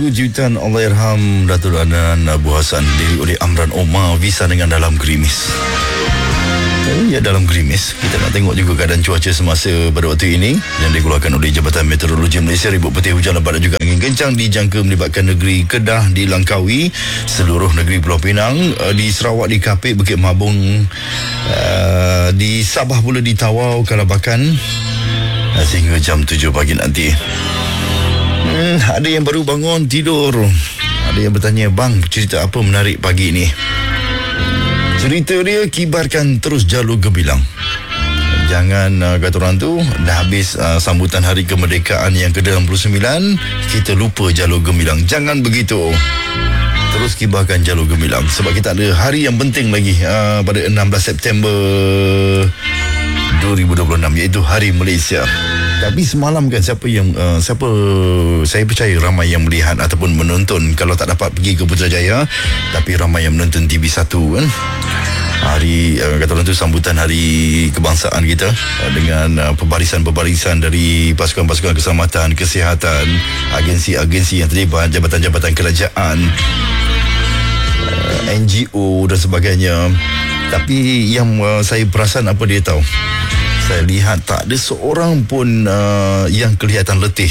Lagu ciptaan Allahyarham Datuk Adnan Abu Hassan diri oleh Amran Omar, Visa dengan Dalam Gerimis. Ya, dalam gerimis. Kita nak tengok juga keadaan cuaca semasa pada waktu ini yang dikeluarkan oleh Jabatan Meteorologi Malaysia. Ribut putih, hujan lebat dan juga angin kencang dijangka melibatkan negeri Kedah, di Langkawi, seluruh negeri Pulau Pinang, di Sarawak, di Kapit, Bukit Mabung, di Sabah pula, di Tawau, Kalabakan, sehingga jam 7 pagi nanti. Ada yang baru bangun tidur. Ada yang bertanya, bang, cerita apa menarik pagi ni? Cerita dia, kibarkan terus jalur Gembilang. Jangan kata orang tu, dah habis sambutan hari kemerdekaan yang ke-69, kita lupa jalur Gembilang. Jangan begitu. Terus kibarkan jalur Gembilang, sebab kita ada hari yang penting lagi pada 16 September 2026, iaitu Hari Malaysia. Tapi semalam kan, siapa saya percaya ramai yang melihat ataupun menonton, kalau tak dapat pergi ke Putrajaya, tapi ramai yang menonton TV1 kan. Hari kata orang tu, sambutan hari kebangsaan kita dengan pembarisan-pembarisan dari pasukan-pasukan keselamatan, kesihatan, agensi-agensi yang terlibat, jabatan-jabatan kerajaan, NGO dan sebagainya. Tapi yang saya perasan apa dia tahu, saya lihat tak ada seorang pun yang kelihatan letih.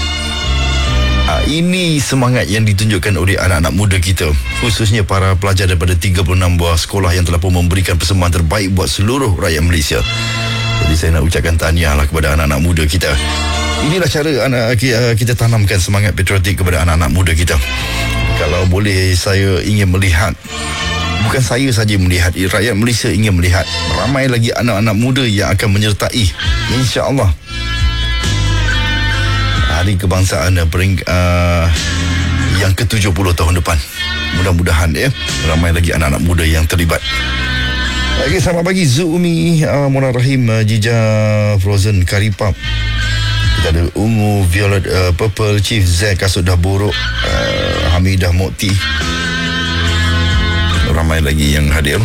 Ini semangat yang ditunjukkan oleh anak-anak muda kita, khususnya para pelajar daripada 36 buah sekolah yang telah pun memberikan persembahan terbaik buat seluruh rakyat Malaysia. Jadi saya nak ucapkan tahniahlah kepada anak-anak muda kita. Inilah cara kita tanamkan semangat patriotik kepada anak-anak muda kita. Kalau boleh, saya ingin melihat, bukan saya saja melihat, rakyat Malaysia ingin melihat ramai lagi anak-anak muda yang akan menyertai, insya-Allah, Hari Kebangsaan yang ke-70 tahun depan. Mudah-mudahan ramai lagi anak-anak muda yang terlibat. Okay, selamat pagi Zumi, Mona Rahim, Jija Frozen Karipap. Kita ada ungu, violet, purple, Chief Z, kasut dah borok, Hamidah Mokti. Ramai lagi yang hadir.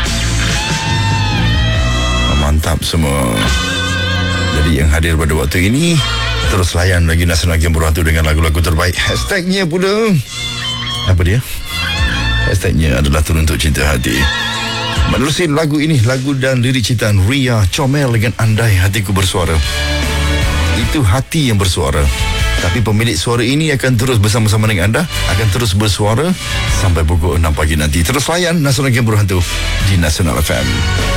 Mantap semua. Jadi yang hadir pada waktu ini, terus layan lagi Nasional Game Berhantu dengan lagu-lagu terbaik. Hashtagnya pula, apa dia? Hashtagnya adalah Teruntuk Cinta Hati. Menerusi lagu ini, lagu dan lirik ciptaan Ria Comel dengan Andai Hatiku Bersuara. Itu hati yang bersuara, tapi pemilik suara ini akan terus bersama-sama dengan anda, akan terus bersuara sampai pukul 6 pagi nanti. Terus layan Nasional Game Berhantu di Nasional FM.